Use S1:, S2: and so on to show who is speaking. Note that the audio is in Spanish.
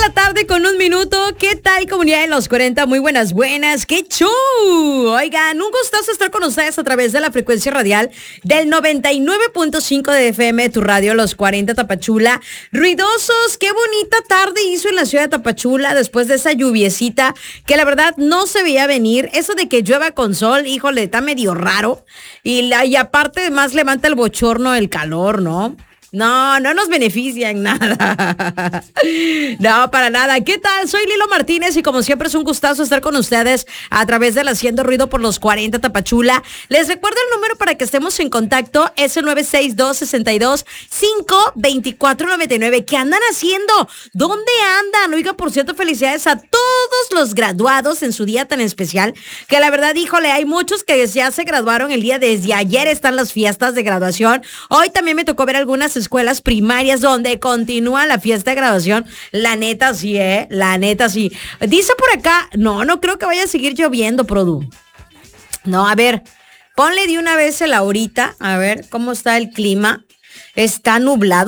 S1: 2:01 p.m. ¿Qué tal, comunidad de los 40? Muy buenas. ¡Qué show! Oigan, un gustazo estar con ustedes a través de la frecuencia radial del 99.5 de FM, tu radio, Los 40 Tapachula. Ruidosos, qué bonita tarde hizo en la ciudad de Tapachula después de esa lluviecita que la verdad no se veía venir. Eso de que llueva con sol, híjole, está medio raro. Y aparte más levanta el bochorno el calor, ¿no? No nos beneficia en nada. No, para nada. ¿Qué tal? Soy Lilo Martínez y como siempre es un gustazo estar con ustedes a través del Haciendo Ruido por los 40 Tapachula. Les recuerdo el número para que estemos en contacto, es el 962-62-524-99. ¿Qué andan haciendo? ¿Dónde andan? Oiga, por cierto, felicidades a todos los graduados en su día tan especial, que la verdad, híjole, hay muchos que ya se graduaron el día desde ayer, están las fiestas de graduación. Hoy también me tocó ver algunas escuelas primarias donde continúa la fiesta de graduación. La neta sí, la neta sí. Dice por acá, no creo que vaya a seguir lloviendo, Produ. No, a ver, ponle de una vez el ahorita, a ver cómo está el clima. Está nublado.